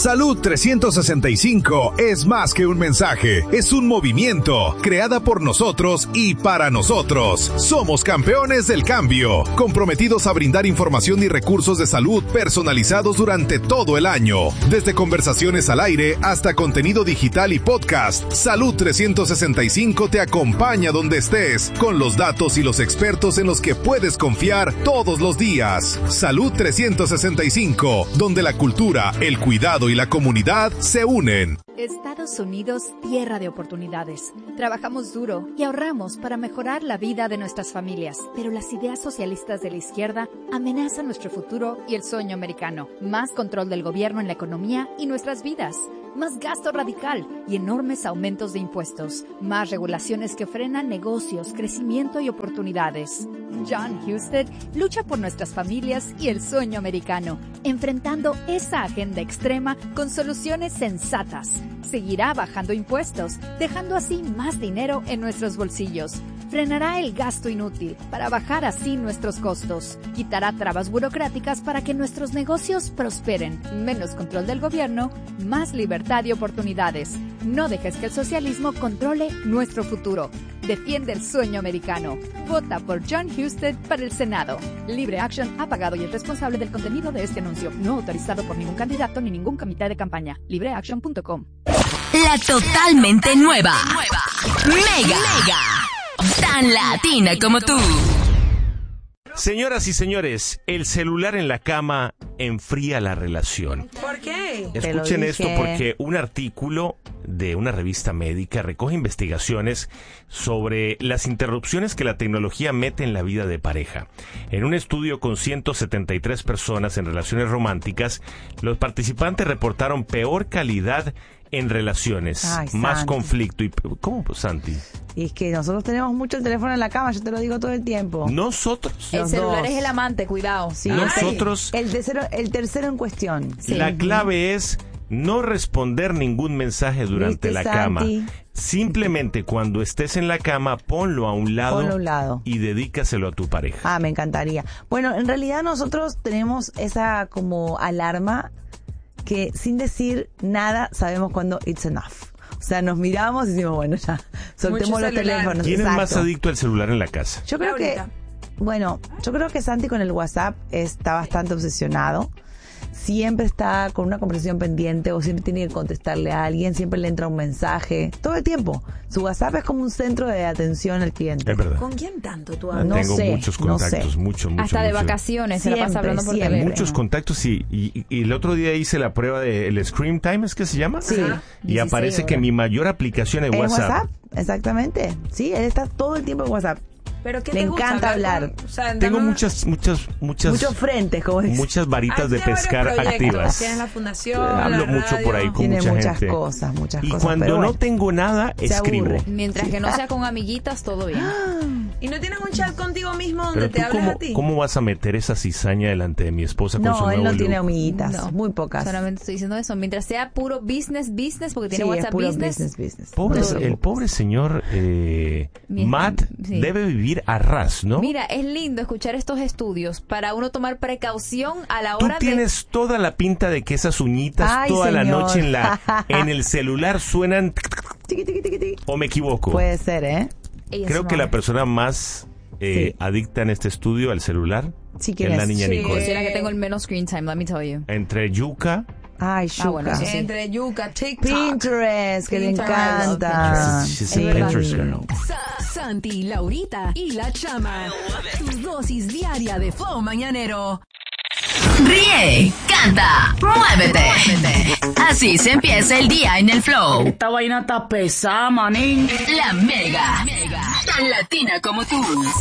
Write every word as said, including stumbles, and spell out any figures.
Salud trescientos sesenta y cinco es más que un mensaje, es un movimiento, creada por nosotros y para nosotros. Somos campeones del cambio, comprometidos a brindar información y recursos de salud personalizados durante todo el año. Desde conversaciones al aire hasta contenido digital y podcast, Salud trescientos sesenta y cinco te acompaña donde estés, con los datos y los expertos en los que puedes confiar todos los días. Salud trescientos sesenta y cinco, donde la cultura, el cuidado y la comunidad se unen. Estados Unidos, tierra de oportunidades. Trabajamos duro y ahorramos para mejorar la vida de nuestras familias, pero las ideas socialistas de la izquierda amenazan nuestro futuro y el sueño americano. Más control del gobierno en la economía y nuestras vidas. Más gasto radical y enormes aumentos de impuestos. Más regulaciones que frenan negocios, crecimiento y oportunidades. John Husted lucha por nuestras familias y el sueño americano, enfrentando esa agenda extrema con soluciones sensatas. Seguirá bajando impuestos, dejando así más dinero en nuestros bolsillos. Frenará el gasto inútil para bajar así nuestros costos. Quitará trabas burocráticas para que nuestros negocios prosperen. Menos control del gobierno, más libertad y oportunidades. No dejes que el socialismo controle nuestro futuro. Defiende el sueño americano. Vota por John Husted para el Senado. Libre Action ha pagado y es responsable del contenido de este anuncio. No autorizado por ningún candidato ni ningún comité de campaña. libre action punto com. La totalmente nueva. Mega. Mega. Tan latina como tú. Señoras y señores, el celular en la cama enfría la relación. ¿Por qué? Escuchen esto porque un artículo de una revista médica recoge investigaciones sobre las interrupciones que la tecnología mete en la vida de pareja. En un estudio con ciento setenta y tres personas en relaciones románticas, los participantes reportaron peor calidad en relaciones, Ay, más Santi. conflicto. Y, ¿cómo, Santi? Y es que nosotros tenemos mucho el teléfono en la cama, yo te lo digo todo el tiempo. Nosotros. El Los celular dos. es el amante, cuidado. Sí, Nosotros. El tercero, el tercero en cuestión. Sí. La clave es no responder ningún mensaje durante ¿Viste, la Santi? cama. Simplemente cuando estés en la cama, ponlo a un lado, Ponlo a un lado. y dedícaselo a tu pareja. Ah, me encantaría. Bueno, en realidad nosotros tenemos esa como alarma que sin decir nada sabemos cuando it's enough. O sea, nos miramos y decimos, bueno, ya, soltemos Mucho los celular. teléfonos. ¿Quién Exacto. es más adicto al celular en la casa? Yo creo Laurita. que, bueno, yo creo que Santi con el WhatsApp está bastante obsesionado. Siempre está con una conversación pendiente o siempre tiene que contestarle a alguien, siempre le entra un mensaje, todo el tiempo. Su WhatsApp es como un centro de atención al cliente. Es verdad. ¿Con quién tanto tú No hablas? Tengo sé, muchos no contactos, sé. muchos, muchos. Hasta de muchos. vacaciones se la Siempre, pasa hablando por siempre. teléfono. Muchos contactos y, y, y el otro día hice la prueba del Screen Time, ¿es que se llama? Sí. Ajá. Y dieciséis aparece que horas. mi mayor aplicación es ¿Es WhatsApp. WhatsApp? Exactamente. Sí, él está todo el tiempo en WhatsApp. ¿Pero qué Le te gusta? encanta hablar. con- o sea, Tengo dame- muchas, muchas, muchas, Muchos frentes, como dice. muchas varitas Ah, de tiene varios pescar proyectos. activas. Tienes la fundación, Hablo la mucho radio. por ahí con Tiene mucha muchas gente. cosas, muchas Y cosas. cuando pero no bueno. tengo nada, Se escribo. aburre. Mientras que no sea con amiguitas, todo bien. ¿Y no tienes un chat contigo mismo donde Pero te tú, hablas cómo, a ti? ¿cómo vas a meter esa cizaña delante de mi esposa con su No, él nuevo no tiene look? amiguitas, No. muy pocas. Solamente estoy diciendo eso. Mientras sea puro business, business, porque tiene Sí, es WhatsApp puro business. business, business. Pobre, No te el preocupes. pobre señor eh, Mi- Matt sí. debe vivir a ras, ¿no? Mira, es lindo escuchar estos estudios para uno tomar precaución a la Tú hora de... tienes toda la pinta de que esas uñitas Ay, toda la señor. noche en la en el celular suenan Tiqui, tiqui, tiqui, tiqui. o me equivoco. Puede ser, ¿eh? Ella Creo es que la madre. persona más eh, Sí. adicta en este estudio al celular Sí, ¿quién es la es? niña Sí. Nicole. Soy la que tengo el menos screen time, let me tell you. Entre yuca, Ay, Shuka. Ah, bueno, eso sí. Entre yuca, TikTok. Pinterest, que le Pinterest, encanta. she's Sí. a Pinterest girl. Sa- Santi, Laurita y la Chama. Tu dosis diaria de flow mañanero. Ríe, canta, muévete. Así se empieza el día en el flow. Esta vaina está pesada, manín. La Mega. Tan latina como tú.